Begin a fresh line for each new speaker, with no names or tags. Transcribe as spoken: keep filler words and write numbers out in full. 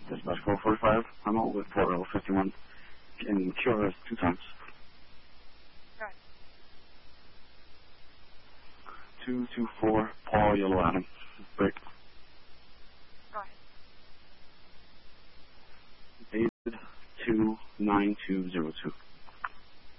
Dispatch four forty-five, I'm out with Port Royal fifty-one in Q R S two times.
Right.
two two four, Paul Yellow Adam. Break.
Go ahead.
David two nine two zero two.